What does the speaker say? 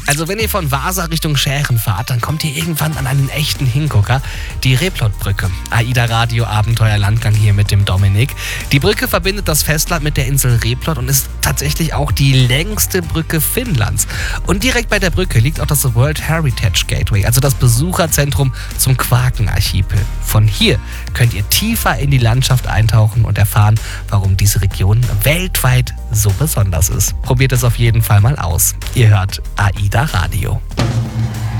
Also wenn ihr von Vasa Richtung Schären fahrt, dann kommt ihr irgendwann an einen echten Hingucker, die Replot-Brücke. AIDA Radio Abenteuer Landgang hier mit dem Dominik. Die Brücke verbindet das Festland mit der Insel Replot und ist tatsächlich auch die längste Brücke Finnlands. Und direkt bei der Brücke liegt auch das World Heritage Gateway, also das Besucherzentrum zum Quakenarchipel. Von hier könnt ihr tiefer in die Landschaft eintauchen und erfahren, warum diese Region weltweit so besonders ist. Probiert es auf jeden Fall mal aus. Ihr hört AIDA Radio.